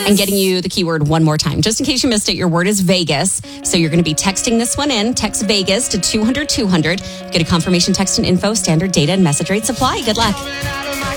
and getting you the keyword one more time. Just in case you missed it, your word is Vegas. So you're going to be texting this one in. Text Vegas to 200-200. Get a confirmation text and info. Standard data and message rates apply. Good luck.